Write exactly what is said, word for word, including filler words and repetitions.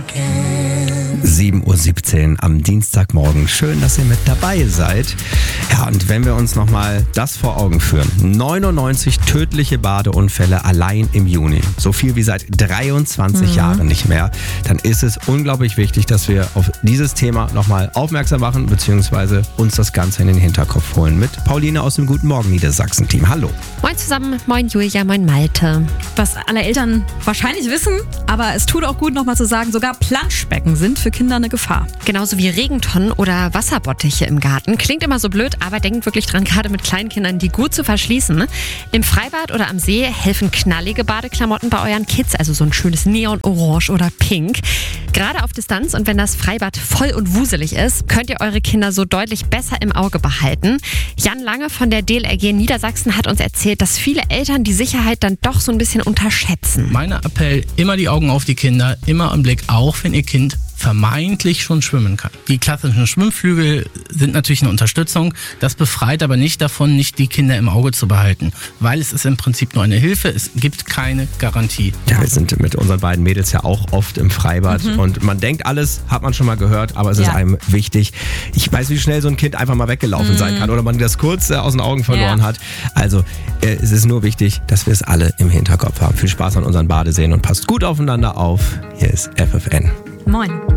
sieben Uhr siebzehn am Dienstagmorgen. Schön, dass ihr mit dabei seid. Ja, und wenn wir uns nochmal das vor Augen führen. neunundneunzig tödliche Badeunfälle allein im Juni. So viel wie seit dreiundzwanzig mhm. Jahren nicht mehr. Dann ist es unglaublich wichtig, dass wir auf dieses Thema nochmal aufmerksam machen, beziehungsweise uns das Ganze in den Hinterkopf holen. Mit Pauline aus dem Guten Morgen Niedersachsen-Team. Hallo. Moin zusammen, moin Julia, moin Malte. Was alle Eltern wahrscheinlich wissen, aber es tut auch gut nochmal zu sagen, sogar Planschbecken sind für Kinder eine Gefahr. Genauso wie Regentonnen oder Wasserbottiche im Garten. Klingt immer so blöd, aber denkt wirklich dran, gerade mit kleinen Kindern, die gut zu verschließen. Im Freibad oder am See helfen knallige Badeklamotten bei euren Kids, also so ein schönes Neon-Orange oder Pink. Gerade auf Distanz und wenn das Freibad voll und wuselig ist, könnt ihr eure Kinder so deutlich besser im Auge behalten. Jan Lange von der D L R G Niedersachsen hat uns erzählt, dass viele Eltern die Sicherheit dann doch so ein bisschen unterschätzen. Mein Appell, immer die Augen auf die Kinder, immer im Blick, auch wenn ihr Kind vermeintlich schon schwimmen kann. Die klassischen Schwimmflügel sind natürlich eine Unterstützung. Das befreit aber nicht davon, nicht die Kinder im Auge zu behalten, weil es ist im Prinzip nur eine Hilfe. Es gibt keine Garantie. Ja, wir sind mit unseren beiden Mädels ja auch oft im Freibad mhm. und man denkt, alles hat man schon mal gehört, aber es ja. ist einem wichtig. Ich weiß, wie schnell so ein Kind einfach mal weggelaufen mhm. sein kann oder man das kurz äh, aus den Augen verloren ja. hat. Also äh, es ist nur wichtig, dass wir es alle im Hinterkopf haben. Viel Spaß an unseren Badeseen und passt gut aufeinander auf. Hier ist F F N. Moin.